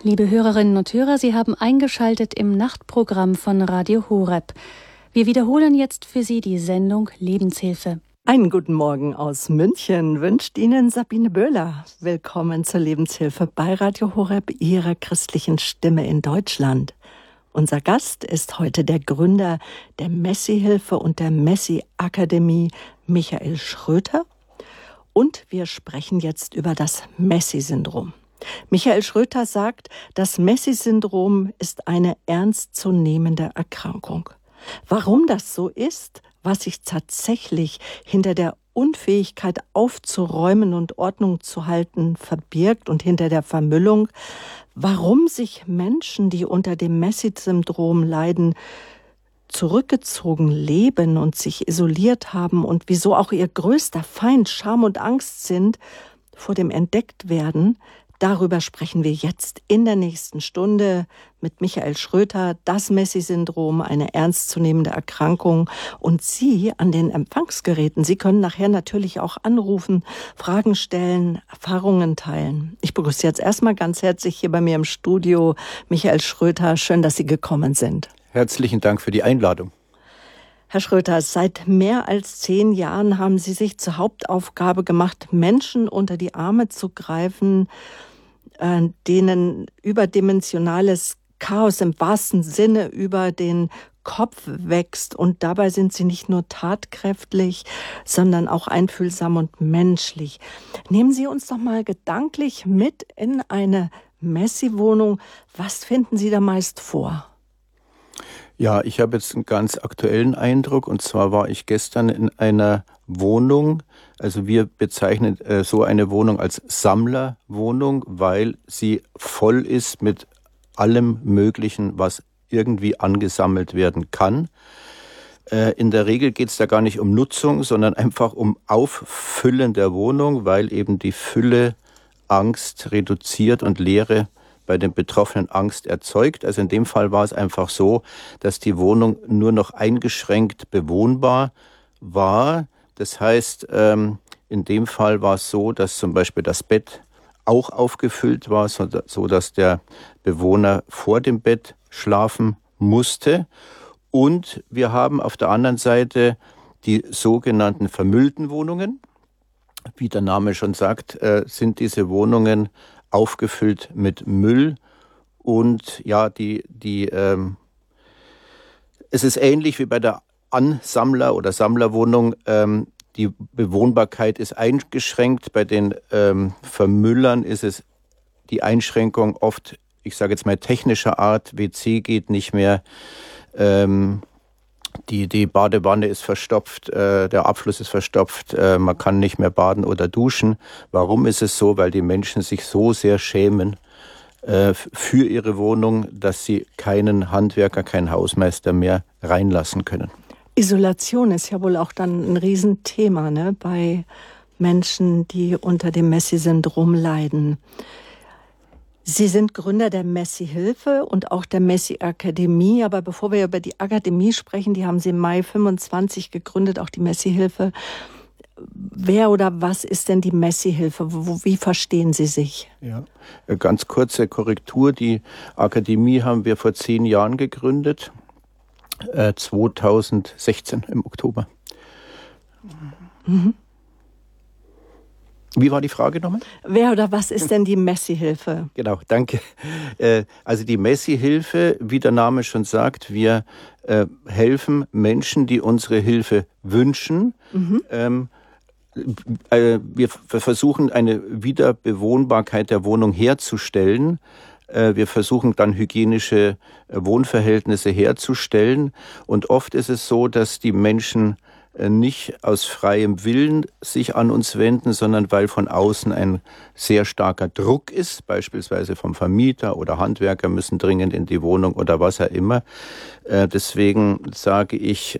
Liebe Hörerinnen und Hörer, Sie haben eingeschaltet im Nachtprogramm von Radio Horeb. Wir wiederholen jetzt für Sie die Sendung Lebenshilfe. Einen guten Morgen aus München wünscht Ihnen Sabine Böhler. Willkommen zur Lebenshilfe bei Radio Horeb, Ihrer christlichen Stimme in Deutschland. Unser Gast ist heute der Gründer der Messi-Hilfe und der Messi-Akademie, Michael Schröter. Und wir sprechen jetzt über das Messi-Syndrom. Michael Schröter sagt, das Messi-Syndrom ist eine ernstzunehmende Erkrankung. Warum das so ist, was sich tatsächlich hinter der Unfähigkeit aufzuräumen und Ordnung zu halten verbirgt und hinter der Vermüllung, warum sich Menschen, die unter dem Messi-Syndrom leiden, zurückgezogen leben und sich isoliert haben und wieso auch ihr größter Feind Scham und Angst sind vor dem Entdecktwerden, darüber sprechen wir jetzt in der nächsten Stunde mit Michael Schröter, das Messi-Syndrom, eine ernstzunehmende Erkrankung. Und Sie an den Empfangsgeräten, Sie können nachher natürlich auch anrufen, Fragen stellen, Erfahrungen teilen. Ich begrüße jetzt erstmal ganz herzlich hier bei mir im Studio Michael Schröter. Schön, dass Sie gekommen sind. Herzlichen Dank für die Einladung. Herr Schröter, seit mehr als 10 Jahren haben Sie sich zur Hauptaufgabe gemacht, Menschen unter die Arme zu greifen, denen überdimensionales Chaos im wahrsten Sinne über den Kopf wächst. Und dabei sind Sie nicht nur tatkräftig, sondern auch einfühlsam und menschlich. Nehmen Sie uns doch mal gedanklich mit in eine Messi-Wohnung. Was finden Sie da meist vor? Ja, ich habe jetzt einen ganz aktuellen Eindruck, und zwar war ich gestern in einer Wohnung, also wir bezeichnen so eine Wohnung als Sammlerwohnung, weil sie voll ist mit allem Möglichen, was irgendwie angesammelt werden kann. In der Regel geht es da gar nicht um Nutzung, sondern einfach um Auffüllen der Wohnung, weil eben die Fülle Angst reduziert und Leere bei den Betroffenen Angst erzeugt. Also in dem Fall war es einfach so, dass die Wohnung nur noch eingeschränkt bewohnbar war. Das heißt, in dem Fall war es so, dass zum Beispiel das Bett auch aufgefüllt war, so dass der Bewohner vor dem Bett schlafen musste. Und wir haben auf der anderen Seite die sogenannten vermüllten Wohnungen. Wie der Name schon sagt, sind diese Wohnungen aufgefüllt mit Müll und ja, es ist ähnlich wie bei der Ansammler- oder Sammlerwohnung. Die Bewohnbarkeit ist eingeschränkt. Bei den Vermüllern ist es die Einschränkung oft, ich sage jetzt mal technischer Art, WC geht nicht mehr, die Badewanne ist verstopft, der Abfluss ist verstopft, man kann nicht mehr baden oder duschen. Warum ist es so? Weil die Menschen sich so sehr schämen für ihre Wohnung, dass sie keinen Handwerker, keinen Hausmeister mehr reinlassen können. Isolation ist ja wohl auch dann ein Riesenthema, ne, bei Menschen, die unter dem Messi-Syndrom leiden. Sie sind Gründer der Messi-Hilfe und auch der Messi-Akademie. Aber bevor wir über die Akademie sprechen, die haben Sie im Mai 25 gegründet, auch die Messi-Hilfe. Wer oder was ist denn die Messi-Hilfe? Wie verstehen Sie sich? Ja, ganz kurze Korrektur. Die Akademie haben wir vor 10 Jahren gegründet, 2016 im Oktober. Mhm. Wie war die Frage nochmal? Wer oder was ist denn die Messi-Hilfe? Genau, danke. Also die Messi-Hilfe, wie der Name schon sagt, wir helfen Menschen, die unsere Hilfe wünschen. Mhm. Wir versuchen eine Wiederbewohnbarkeit der Wohnung herzustellen. Wir versuchen dann hygienische Wohnverhältnisse herzustellen. Und oft ist es so, dass die Menschen nicht aus freiem Willen sich an uns wenden, sondern weil von außen ein sehr starker Druck ist, beispielsweise vom Vermieter oder Handwerker müssen dringend in die Wohnung oder was auch immer. Deswegen sage ich,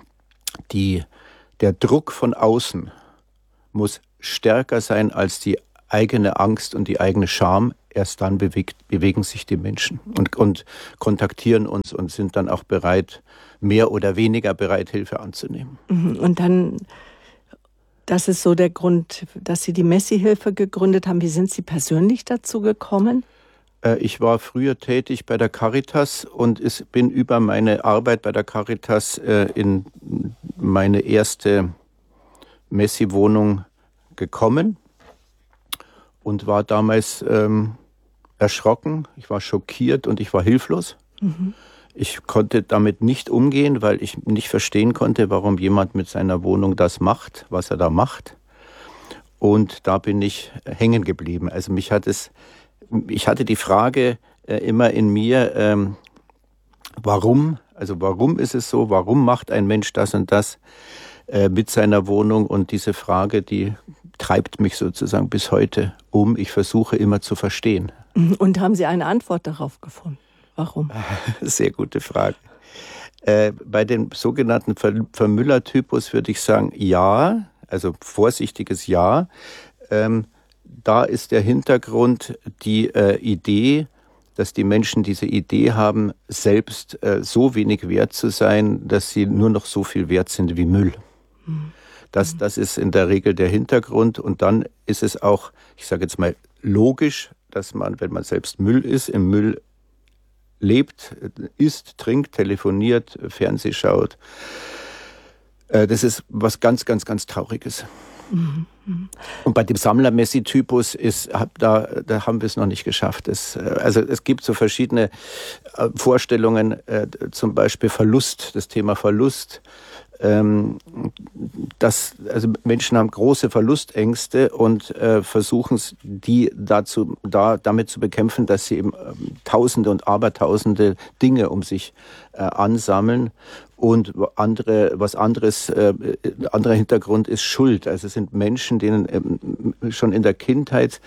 der Druck von außen muss stärker sein als die eigene Angst und die eigene Scham. Erst dann bewegen sich die Menschen und kontaktieren uns und sind dann auch bereit, mehr oder weniger bereit, Hilfe anzunehmen. Und dann, das ist so der Grund, dass Sie die Messi-Hilfe gegründet haben. Wie sind Sie persönlich dazu gekommen? Ich war früher tätig bei der Caritas und bin über meine Arbeit bei der Caritas in meine erste Messi-Wohnung gekommen und war damals erschrocken, ich war schockiert und ich war hilflos. Mhm. Ich konnte damit nicht umgehen, weil ich nicht verstehen konnte, warum jemand mit seiner Wohnung das macht, was er da macht. Und da bin ich hängen geblieben. Also ich hatte die Frage immer in mir, warum? Also warum ist es so? Warum macht ein Mensch das und das mit seiner Wohnung? Und diese Frage, die treibt mich sozusagen bis heute um. Ich versuche immer zu verstehen. Und haben Sie eine Antwort darauf gefunden? Warum? Sehr gute Frage. Bei dem sogenannten Vermüller-Typus würde ich sagen, ja, also vorsichtiges Ja. Da ist der Hintergrund die Idee, dass die Menschen diese Idee haben, selbst so wenig wert zu sein, dass sie nur noch so viel wert sind wie Müll. Das ist in der Regel der Hintergrund. Und dann ist es auch, ich sage jetzt mal, logisch, dass man, wenn man selbst Müll ist, im Müll lebt, isst, trinkt, telefoniert, Fernseh schaut. Das ist was ganz, ganz, ganz Trauriges. Und bei dem Sammler-Messi-Typus da haben wir es noch nicht geschafft. Also es gibt so verschiedene Vorstellungen, zum Beispiel Verlust, das Thema Verlust. Also Menschen haben große Verlustängste und versuchen die damit zu bekämpfen, dass sie eben Tausende und Abertausende Dinge um sich ansammeln. Und anderer Hintergrund ist Schuld. Also es sind Menschen, denen schon in der Kindheit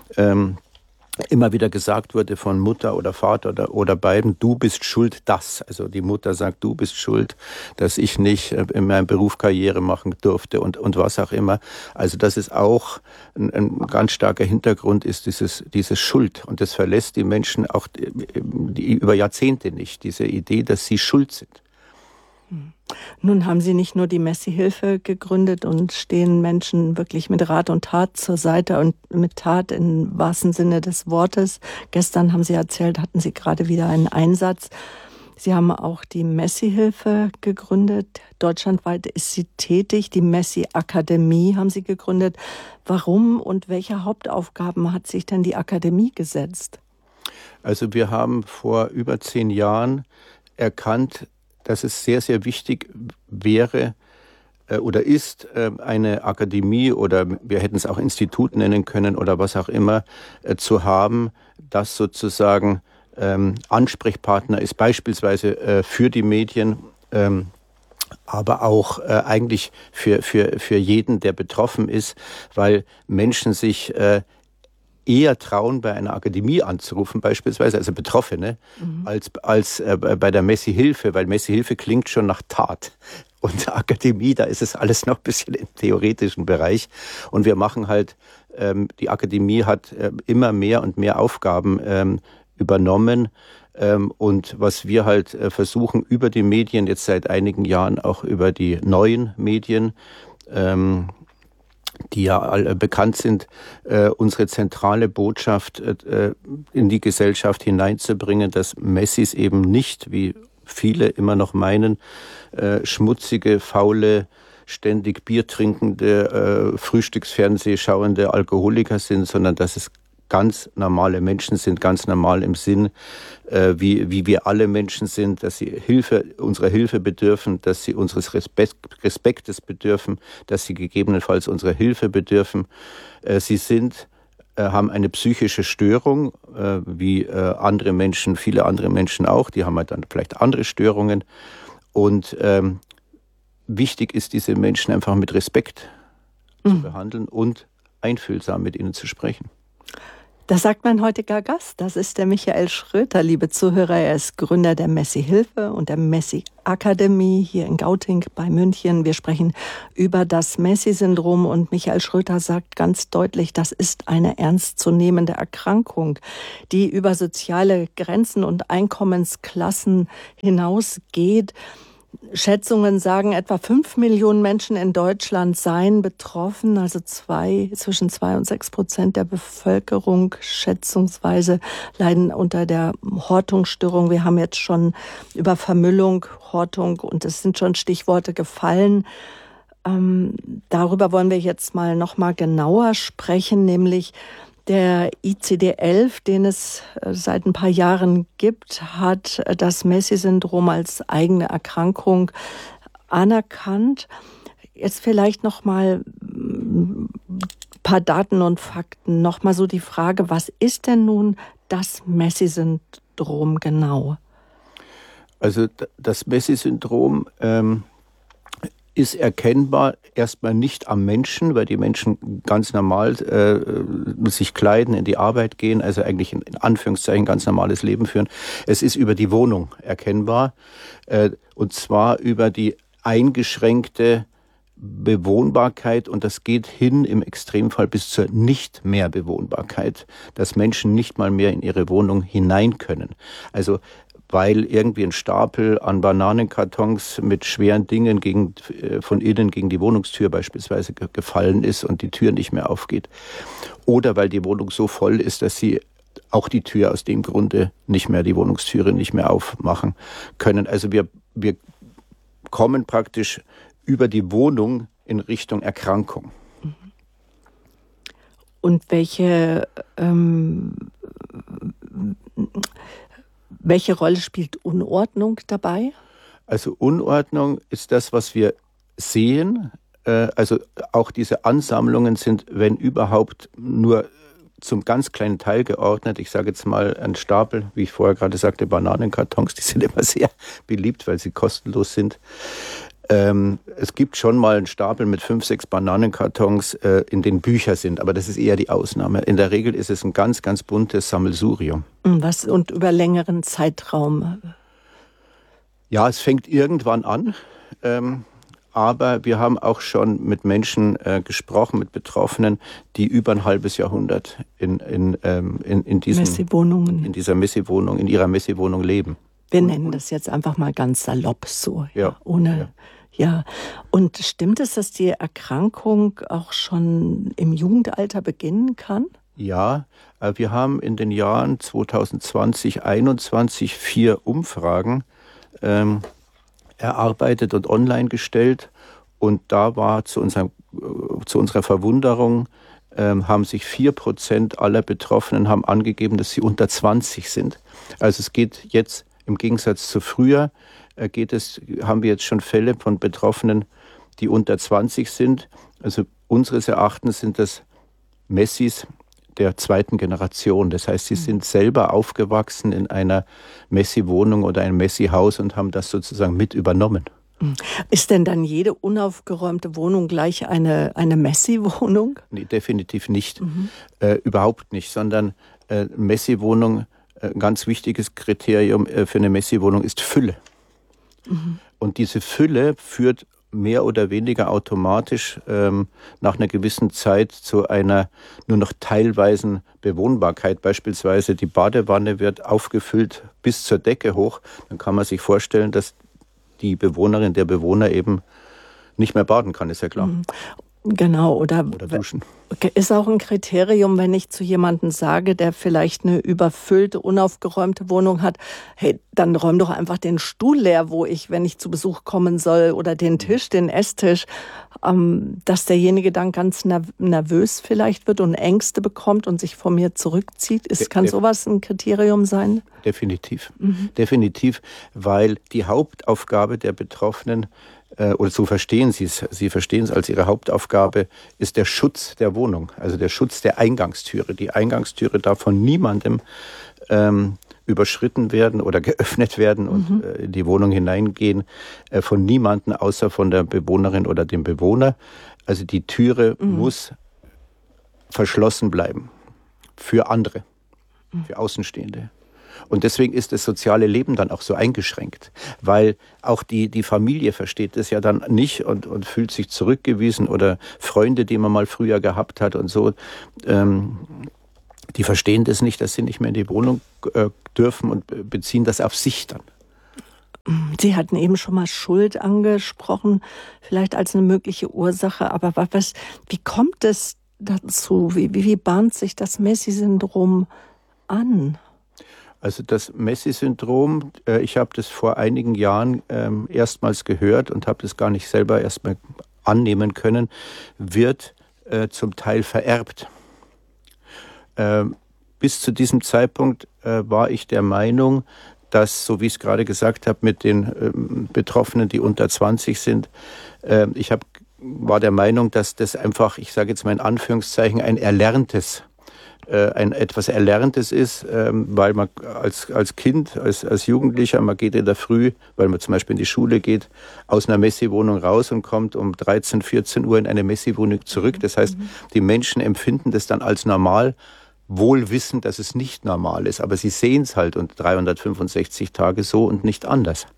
immer wieder gesagt wurde von Mutter oder Vater oder beiden, du bist schuld, dass. Also die Mutter sagt, du bist schuld, dass ich nicht in meinem Beruf Karriere machen durfte und was auch immer. Also das ist auch ein ganz starker Hintergrund, ist diese Schuld. Und das verlässt die Menschen auch über Jahrzehnte nicht, diese Idee, dass sie schuld sind. Nun haben Sie nicht nur die Messi-Hilfe gegründet und stehen Menschen wirklich mit Rat und Tat zur Seite und mit Tat im wahrsten Sinne des Wortes. Gestern haben Sie erzählt, hatten Sie gerade wieder einen Einsatz. Sie haben auch die Messi-Hilfe gegründet. Deutschlandweit ist sie tätig. Die Messi-Akademie haben Sie gegründet. Warum und welche Hauptaufgaben hat sich denn die Akademie gesetzt? Also wir haben vor über 10 Jahren erkannt, dass es sehr, sehr wichtig wäre oder ist, eine Akademie oder wir hätten es auch Institut nennen können oder was auch immer, zu haben, das sozusagen Ansprechpartner ist, beispielsweise für die Medien, aber auch eigentlich für jeden, der betroffen ist, weil Menschen sich eher trauen, bei einer Akademie anzurufen, beispielsweise, also Betroffene, als bei der Messi-Hilfe, weil Messi-Hilfe klingt schon nach Tat. Und Akademie, da ist es alles noch ein bisschen im theoretischen Bereich. Und wir machen halt, die Akademie hat immer mehr und mehr Aufgaben übernommen. Und was wir halt versuchen, über die Medien, jetzt seit einigen Jahren auch über die neuen Medien, die ja alle bekannt sind, unsere zentrale Botschaft in die Gesellschaft hineinzubringen, dass Messis eben nicht, wie viele immer noch meinen, schmutzige, faule, ständig Bier trinkende, Frühstücksfernseh schauende Alkoholiker sind, sondern dass es ganz normale Menschen sind, ganz normal im Sinn, wie wir alle Menschen sind, dass sie unserer Hilfe bedürfen, dass sie unseres Respektes bedürfen, dass sie gegebenenfalls unserer Hilfe bedürfen. Sie haben eine psychische Störung, wie andere Menschen, viele andere Menschen auch, die haben halt dann vielleicht andere Störungen. Und wichtig ist, diese Menschen einfach mit Respekt zu behandeln und einfühlsam mit ihnen zu sprechen. Das sagt mein heutiger Gast, das ist der Michael Schröter, liebe Zuhörer. Er ist Gründer der Messi-Hilfe und der Messi-Akademie hier in Gauting bei München. Wir sprechen über das Messi-Syndrom und Michael Schröter sagt ganz deutlich, das ist eine ernstzunehmende Erkrankung, die über soziale Grenzen und Einkommensklassen hinausgeht. Schätzungen sagen, etwa 5 Millionen Menschen in Deutschland seien betroffen, also zwischen 2 und 6% der Bevölkerung schätzungsweise leiden unter der Hortungsstörung. Wir haben jetzt schon über Vermüllung, Hortung und es sind schon Stichworte gefallen. Darüber wollen wir jetzt noch mal genauer sprechen, nämlich der ICD-11, den es seit ein paar Jahren gibt, hat das Messi-Syndrom als eigene Erkrankung anerkannt. Jetzt vielleicht noch mal ein paar Daten und Fakten. Noch mal so die Frage, was ist denn nun das Messi-Syndrom genau? Also das Messi-Syndrom ist erkennbar erstmal nicht am Menschen, weil die Menschen ganz normal sich kleiden, in die Arbeit gehen, also eigentlich in Anführungszeichen ganz normales Leben führen. Es ist über die Wohnung erkennbar, und zwar über die eingeschränkte Bewohnbarkeit, und das geht hin im Extremfall bis zur Nicht-mehr-Bewohnbarkeit, dass Menschen nicht mal mehr in ihre Wohnung hinein können. Also weil irgendwie ein Stapel an Bananenkartons mit schweren Dingen von innen gegen die Wohnungstür beispielsweise gefallen ist und die Tür nicht mehr aufgeht. Oder weil die Wohnung so voll ist, dass sie auch die Tür aus dem Grunde die Wohnungstüre nicht mehr aufmachen können. Also wir kommen praktisch über die Wohnung in Richtung Erkrankung. Und welche Rolle spielt Unordnung dabei? Also Unordnung ist das, was wir sehen. Also auch diese Ansammlungen sind, wenn überhaupt, nur zum ganz kleinen Teil geordnet. Ich sage jetzt mal ein Stapel, wie ich vorher gerade sagte, Bananenkartons, die sind immer sehr beliebt, weil sie kostenlos sind. Es gibt schon mal einen Stapel mit 5, 6 Bananenkartons, in denen Bücher sind, aber das ist eher die Ausnahme. In der Regel ist es ein ganz, ganz buntes Sammelsurium. Und über längeren Zeitraum? Ja, es fängt irgendwann an, aber wir haben auch schon mit Menschen gesprochen, mit Betroffenen, die über ein halbes Jahrhundert in dieser Messi-Wohnung, in ihrer Messi-Wohnung leben. Wir nennen das jetzt einfach mal ganz salopp so. Ja. Ja. Und stimmt es, dass die Erkrankung auch schon im Jugendalter beginnen kann? Ja, wir haben in den Jahren 2020, 2021 4 Umfragen erarbeitet und online gestellt. Und da war zu unserer Verwunderung, haben sich 4% aller Betroffenen haben angegeben, dass sie unter 20 sind. Also es geht jetzt im Gegensatz zu früher, haben wir jetzt schon Fälle von Betroffenen, die unter 20 sind. Also unseres Erachtens sind das Messis der 2. Generation. Das heißt, sie sind selber aufgewachsen in einer Messi-Wohnung oder einem Messi-Haus und haben das sozusagen mit übernommen. Ist denn dann jede unaufgeräumte Wohnung gleich eine Messi-Wohnung? Nee, definitiv nicht. Überhaupt nicht, sondern Messi-Wohnung, ein ganz wichtiges Kriterium für eine Messi-Wohnung ist Fülle. Und diese Fülle führt mehr oder weniger automatisch nach einer gewissen Zeit zu einer nur noch teilweisen Bewohnbarkeit. Beispielsweise die Badewanne wird aufgefüllt bis zur Decke hoch. Dann kann man sich vorstellen, dass die Bewohnerin, der Bewohner eben nicht mehr baden kann, ist ja klar. Genau, oder duschen. Ist auch ein Kriterium, wenn ich zu jemandem sage, der vielleicht eine überfüllte, unaufgeräumte Wohnung hat, hey, dann räum doch einfach den Stuhl leer, wenn ich zu Besuch kommen soll, oder den Tisch, den Esstisch, dass derjenige dann ganz nervös vielleicht wird und Ängste bekommt und sich von mir zurückzieht. Kann sowas ein Kriterium sein? Definitiv. Definitiv, weil die Hauptaufgabe der Betroffenen, oder so verstehen Sie es, Sie verstehen es als Ihre Hauptaufgabe, ist der Schutz der Wohnung, also der Schutz der Eingangstüre. Die Eingangstüre darf von niemandem überschritten werden oder geöffnet werden und in die Wohnung hineingehen, von niemandem außer von der Bewohnerin oder dem Bewohner. Also die Türe muss verschlossen bleiben für andere, für Außenstehende. Und deswegen ist das soziale Leben dann auch so eingeschränkt, weil auch die Familie versteht das ja dann nicht und fühlt sich zurückgewiesen, oder Freunde, die man mal früher gehabt hat und so, die verstehen das nicht, dass sie nicht mehr in die Wohnung dürfen und beziehen das auf sich dann. Sie hatten eben schon mal Schuld angesprochen, vielleicht als eine mögliche Ursache. Aber wie kommt es dazu? Wie bahnt sich das Messi-Syndrom an? Also das Messi-Syndrom, ich habe das vor einigen Jahren erstmals gehört und habe das gar nicht selber erstmal annehmen können, wird zum Teil vererbt. Bis zu diesem Zeitpunkt war ich der Meinung, dass, so wie ich es gerade gesagt habe, mit den Betroffenen, die unter 20 sind, war der Meinung, dass das einfach, ich sage jetzt mal in Anführungszeichen, etwas Erlerntes ist, weil man als Kind, als Jugendlicher, man geht in der Früh, weil man zum Beispiel in die Schule geht, aus einer Messi-Wohnung raus und kommt um 13, 14 Uhr in eine Messi-Wohnung zurück. Das heißt, die Menschen empfinden das dann als normal, wohl wissend, dass es nicht normal ist. Aber sie sehen es halt und 365 Tage so und nicht anders.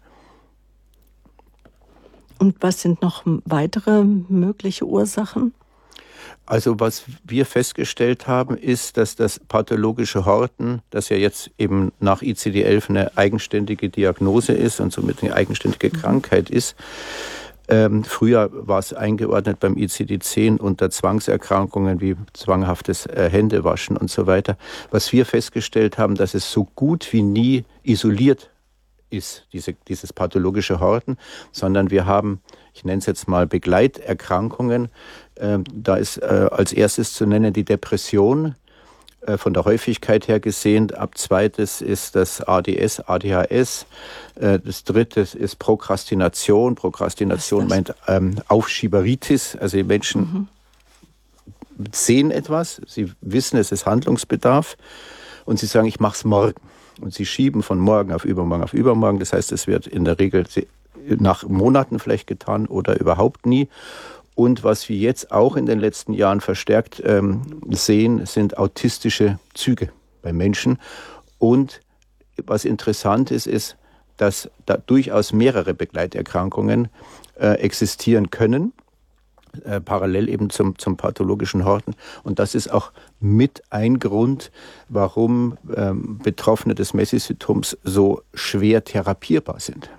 Und was sind noch weitere mögliche Ursachen? Also was wir festgestellt haben, ist, dass das pathologische Horten, das ja jetzt eben nach ICD-11 eine eigenständige Diagnose ist und somit eine eigenständige Krankheit ist. Früher war es eingeordnet beim ICD-10 unter Zwangserkrankungen wie zwanghaftes Händewaschen und so weiter. Was wir festgestellt haben, dass es so gut wie nie isoliert ist, dieses pathologische Horten, sondern wir haben, ich nenne es jetzt mal Begleiterkrankungen. Da ist als erstes zu nennen die Depression, von der Häufigkeit her gesehen. Ab zweites ist das ADS, ADHS. Das dritte ist Prokrastination. Prokrastination meint Aufschieberitis. Also die Menschen sehen etwas, sie wissen, es ist Handlungsbedarf und sie sagen, ich mache es morgen. Und sie schieben von morgen auf übermorgen auf übermorgen. Das heißt, es wird in der Regel nach Monaten vielleicht getan oder überhaupt nie. Und was wir jetzt auch in den letzten Jahren verstärkt sehen, sind autistische Züge bei Menschen. Und was interessant ist, dass da durchaus mehrere Begleiterkrankungen existieren können, parallel eben zum pathologischen Horten. Und das ist auch mit ein Grund, warum Betroffene des Messi-Syndroms so schwer therapierbar sind.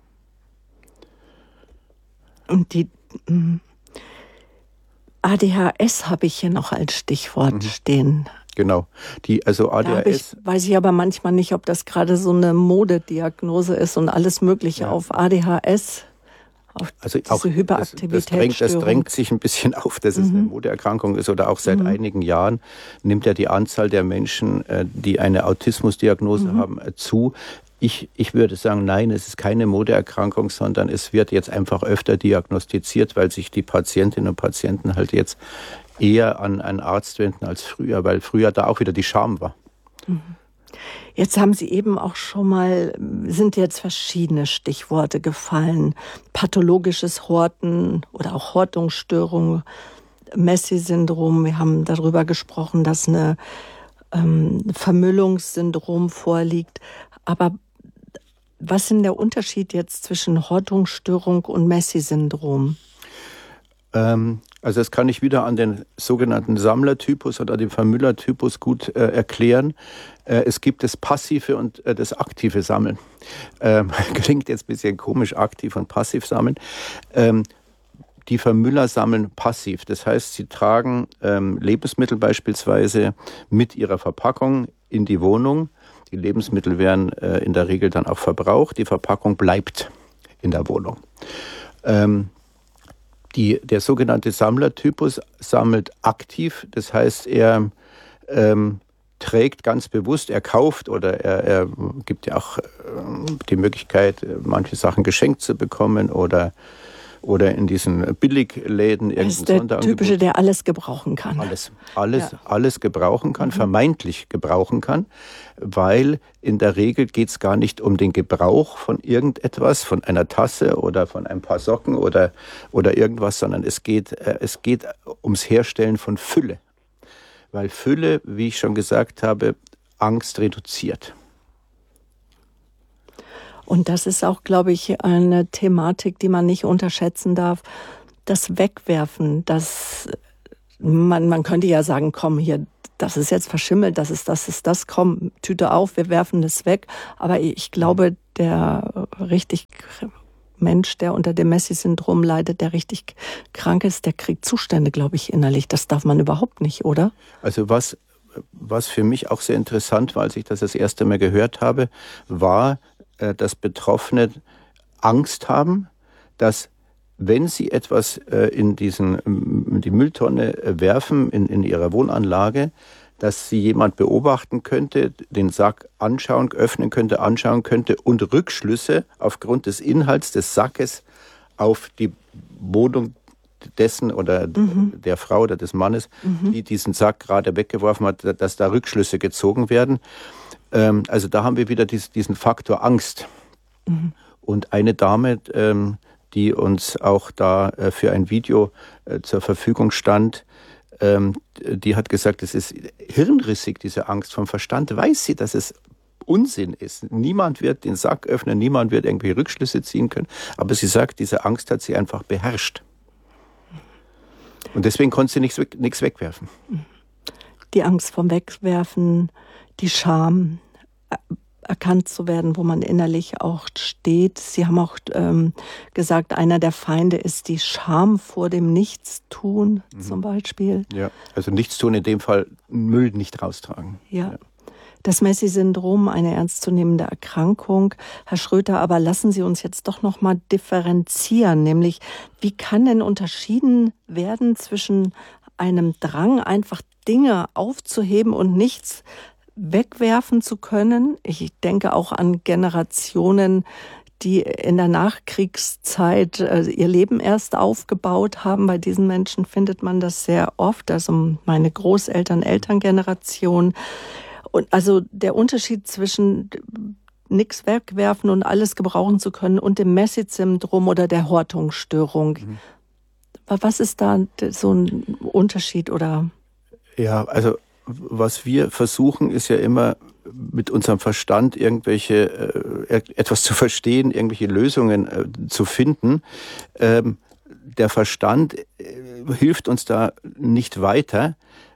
Und die ADHS habe ich hier noch als Stichwort stehen. Genau. Also ADHS. Weiß ich aber manchmal nicht, ob das gerade so eine Modediagnose ist und alles Mögliche auf ADHS. Also auch das drängt sich ein bisschen auf, dass es eine Modeerkrankung ist oder auch seit einigen Jahren nimmt ja die Anzahl der Menschen, die eine Autismusdiagnose haben, zu. Ich würde sagen, nein, es ist keine Modeerkrankung, sondern es wird jetzt einfach öfter diagnostiziert, weil sich die Patientinnen und Patienten halt jetzt eher an einen Arzt wenden als früher, weil früher da auch wieder die Scham war. Jetzt haben Sie eben auch sind jetzt verschiedene Stichworte gefallen. Pathologisches Horten oder auch Hortungsstörung, Messi-Syndrom. Wir haben darüber gesprochen, dass eine Vermüllungssyndrom vorliegt. Aber was ist denn der Unterschied jetzt zwischen Hortungsstörung und Messi-Syndrom? Also das kann ich wieder an den sogenannten Sammlertypus oder den Vermüllertypus gut erklären. Es gibt das passive und das aktive Sammeln. Klingt jetzt ein bisschen komisch, aktiv und passiv sammeln. Die Vermüller sammeln passiv. Das heißt, sie tragen Lebensmittel beispielsweise mit ihrer Verpackung in die Wohnung. Die Lebensmittel werden in der Regel dann auch verbraucht. Die Verpackung bleibt in der Wohnung. Der sogenannte Sammlertypus sammelt aktiv. Das heißt, er trägt ganz bewusst, er kauft oder er gibt ja auch die Möglichkeit, manche Sachen geschenkt zu bekommen oder in diesen Billigläden irgendein Sonderangebot. Das ist der Typische, der alles gebrauchen kann. Alles gebrauchen kann, vermeintlich gebrauchen kann, weil in der Regel geht es gar nicht um den Gebrauch von irgendetwas, von einer Tasse oder von ein paar Socken oder irgendwas, sondern es geht ums Herstellen von Fülle. Weil Fülle, wie ich schon gesagt habe, Angst reduziert. Und das ist auch, glaube ich, eine Thematik, die man nicht unterschätzen darf. Das Wegwerfen, man könnte ja sagen, komm hier, das ist jetzt verschimmelt, das ist das, komm, Tüte auf, wir werfen das weg. Aber ich glaube, der richtig Mensch, der unter dem Messi-Syndrom leidet, der richtig krank ist, der kriegt Zustände, glaube ich, innerlich. Das darf man überhaupt nicht, oder? Also was für mich auch sehr interessant war, als ich das erste Mal gehört habe, war, dass Betroffene Angst haben, dass wenn sie etwas in die Mülltonne werfen, in ihrer Wohnanlage, dass sie jemand beobachten könnte, den Sack öffnen könnte und Rückschlüsse aufgrund des Inhalts des Sackes auf die Wohnung dessen oder der Frau oder des Mannes, die diesen Sack gerade weggeworfen hat, dass da Rückschlüsse gezogen werden. Also da haben wir wieder diesen Faktor Angst. Und eine Dame, die uns auch da für ein Video zur Verfügung stand, die hat gesagt, es ist hirnrissig, diese Angst vom Verstand. Weiß sie, dass es Unsinn ist. Niemand wird den Sack öffnen, niemand wird irgendwelche Rückschlüsse ziehen können. Aber sie sagt, diese Angst hat sie einfach beherrscht. Und deswegen konnte sie nichts wegwerfen. Die Angst vom Wegwerfen, die Scham, erkannt zu werden, wo man innerlich auch steht. Sie haben auch gesagt, einer der Feinde ist die Scham vor dem Nichtstun zum Beispiel. Ja, also Nichtstun in dem Fall Müll nicht raustragen. Ja. Das Messi-Syndrom, eine ernstzunehmende Erkrankung. Herr Schröter, aber lassen Sie uns jetzt doch noch mal differenzieren, nämlich wie kann denn unterschieden werden zwischen einem Drang, einfach Dinge aufzuheben und nichts wegwerfen zu können. Ich denke auch an Generationen, die in der Nachkriegszeit ihr Leben erst aufgebaut haben. Bei diesen Menschen findet man das sehr oft, also meine Großeltern, Elterngeneration. Und also der Unterschied zwischen nichts wegwerfen und alles gebrauchen zu können und dem Messi-Syndrom oder der Hortungsstörung. Was ist da so ein Unterschied oder? Ja, also was wir versuchen, ist ja immer mit unserem Verstand etwas zu verstehen, irgendwelche Lösungen zu finden. Der Verstand hilft uns da nicht weiter.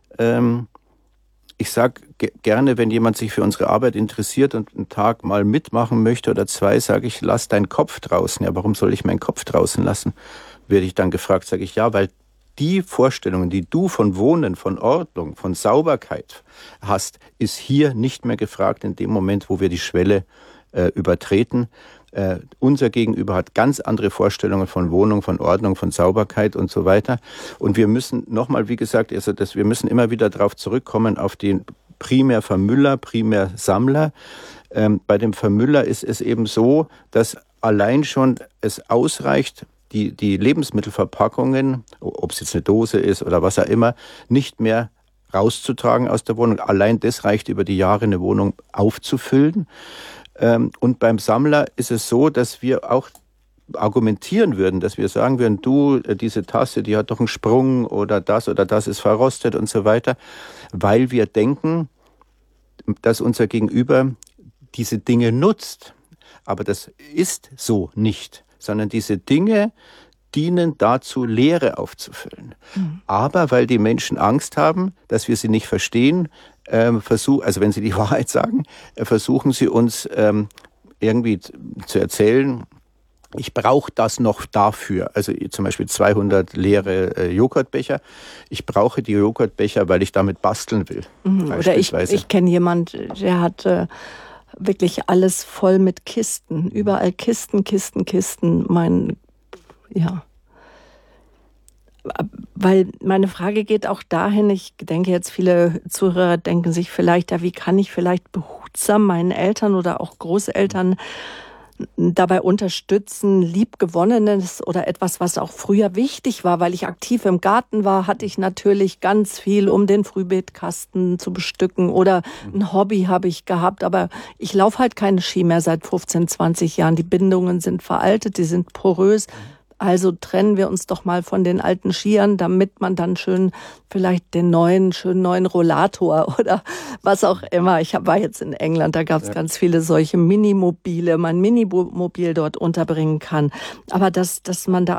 Ich sage gerne, wenn jemand sich für unsere Arbeit interessiert und einen Tag mal mitmachen möchte oder zwei, sage ich, lass deinen Kopf draußen. Ja, warum soll ich meinen Kopf draußen lassen? Werde ich dann gefragt, sage ich, ja, weil die Vorstellungen, die du von Wohnen, von Ordnung, von Sauberkeit hast, ist hier nicht mehr gefragt in dem Moment, wo wir die Schwelle übertreten. Unser Gegenüber hat ganz andere Vorstellungen von Wohnung, von Ordnung, von Sauberkeit und so weiter. Und wir müssen nochmal, wie gesagt, wir müssen immer wieder darauf zurückkommen, auf den Primärvermüller, Primärsammler. Bei dem Vermüller ist es eben so, dass allein schon es ausreicht, die Lebensmittelverpackungen, ob es jetzt eine Dose ist oder was auch immer, nicht mehr rauszutragen aus der Wohnung. Allein das reicht über die Jahre, eine Wohnung aufzufüllen. Und beim Sammler ist es so, dass wir auch argumentieren würden, dass wir sagen würden, du, diese Tasse, die hat doch einen Sprung oder das ist verrostet und so weiter, weil wir denken, dass unser Gegenüber diese Dinge nutzt. Aber das ist so nicht, sondern diese Dinge dienen dazu, Leere aufzufüllen. Aber weil die Menschen Angst haben, dass wir sie nicht verstehen, also wenn sie die Wahrheit sagen, versuchen sie uns irgendwie zu erzählen, ich brauche das noch dafür. Also zum Beispiel 200 leere Joghurtbecher. Ich brauche die Joghurtbecher, weil ich damit basteln will. Oder ich kenne jemanden, der hat wirklich alles voll mit Kisten. Überall Kisten. Weil meine Frage geht auch dahin, ich denke jetzt, viele Zuhörer denken sich vielleicht, ja, wie kann ich vielleicht behutsam meinen Eltern oder auch Großeltern dabei unterstützen, Liebgewonnenes oder etwas, was auch früher wichtig war, weil ich aktiv im Garten war, hatte ich natürlich ganz viel, um den Frühbeetkasten zu bestücken oder ein Hobby habe ich gehabt, aber ich laufe halt keine Ski mehr seit 15, 20 Jahren. Die Bindungen sind veraltet, die sind porös. Also trennen wir uns doch mal von den alten Skiern, damit man dann schön vielleicht den schönen neuen Rollator oder was auch immer. Ich war jetzt in England, da gab es ganz viele solche Minimobile, man Minimobil dort unterbringen kann. Aber dass man da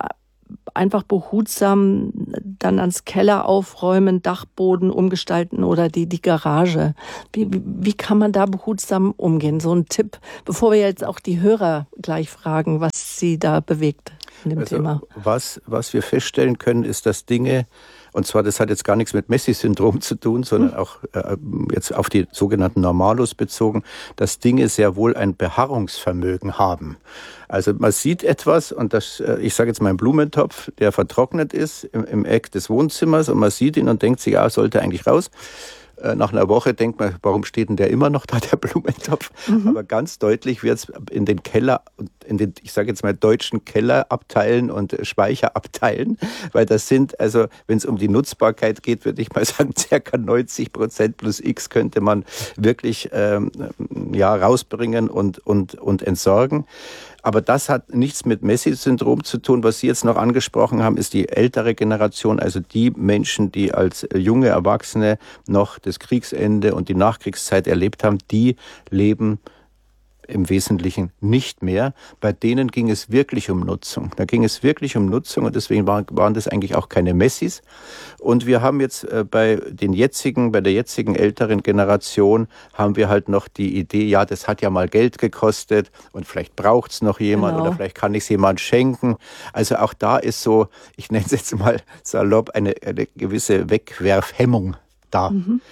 einfach behutsam dann ans Keller aufräumen, Dachboden umgestalten oder die Garage. Wie kann man da behutsam umgehen? So ein Tipp, bevor wir jetzt auch die Hörer gleich fragen, was sie da bewegt in dem Thema. Was wir feststellen können, ist, dass Dinge, und zwar, das hat jetzt gar nichts mit Messi-Syndrom zu tun, sondern auch jetzt auf die sogenannten Normalos bezogen, dass Dinge sehr wohl ein Beharrungsvermögen haben. Also man sieht etwas und das, ich sage jetzt mal einen Blumentopf, der vertrocknet ist im Eck des Wohnzimmers und man sieht ihn und denkt sich, ja, sollte eigentlich raus. Nach einer Woche denkt man, warum steht denn der immer noch da, der Blumentopf? Aber ganz deutlich wird es in den Keller, in den, ich sage jetzt mal, deutschen Kellerabteilen und Speicherabteilen, weil das sind, also wenn es um die Nutzbarkeit geht, würde ich mal sagen, ca. 90% plus X könnte man wirklich rausbringen und entsorgen. Aber das hat nichts mit Messi-Syndrom zu tun. Was Sie jetzt noch angesprochen haben, ist die ältere Generation, also die Menschen, die als junge Erwachsene noch das Kriegsende und die Nachkriegszeit erlebt haben, die leben im Wesentlichen nicht mehr. Bei denen ging es wirklich um Nutzung. Da ging es wirklich um Nutzung und deswegen waren das eigentlich auch keine Messis. Und wir haben jetzt bei der jetzigen älteren Generation haben wir halt noch die Idee, ja, das hat ja mal Geld gekostet und vielleicht braucht es noch jemand oder vielleicht kann ich es jemand schenken. Also auch da ist so, ich nenne es jetzt mal salopp, eine gewisse Wegwerfhemmung da.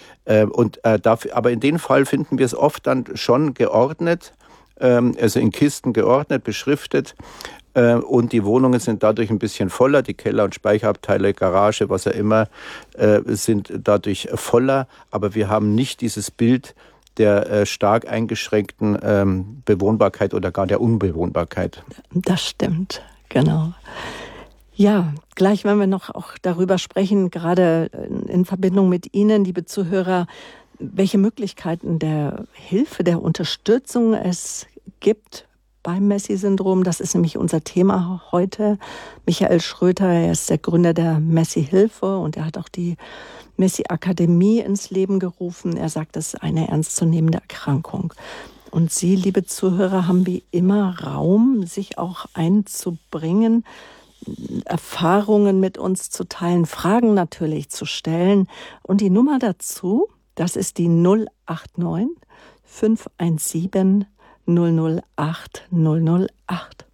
Aber in dem Fall finden wir es oft dann schon geordnet, also in Kisten geordnet, beschriftet und die Wohnungen sind dadurch ein bisschen voller, die Keller- und Speicherabteile, Garage, was auch immer, sind dadurch voller, aber wir haben nicht dieses Bild der stark eingeschränkten Bewohnbarkeit oder gar der Unbewohnbarkeit. Das stimmt, genau. Ja, gleich werden wir noch auch darüber sprechen, gerade in Verbindung mit Ihnen, liebe Zuhörer, welche Möglichkeiten der Hilfe, der Unterstützung es gibt beim Messi-Syndrom. Das ist nämlich unser Thema heute. Michael Schröter, er ist der Gründer der Messi-Hilfe und er hat auch die Messi-Akademie ins Leben gerufen. Er sagt, das ist eine ernstzunehmende Erkrankung. Und Sie, liebe Zuhörer, haben wie immer Raum, sich auch einzubringen, Erfahrungen mit uns zu teilen, Fragen natürlich zu stellen. Und die Nummer dazu, das ist die 089 517 008 008.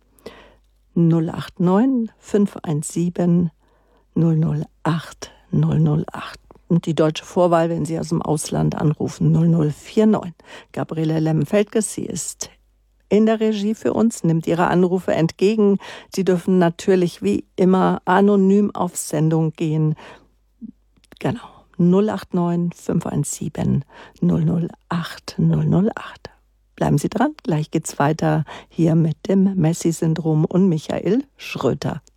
089 517 008 008. Und die deutsche Vorwahl, wenn Sie aus dem Ausland anrufen, 0049. Gabriele Lemmenfeldges, sie ist in der Regie für uns, nimmt Ihre Anrufe entgegen. Sie dürfen natürlich wie immer anonym auf Sendung gehen. Genau, 089 517 008 008. Bleiben Sie dran, gleich geht's weiter hier mit dem Messi-Syndrom und Michael Schröter.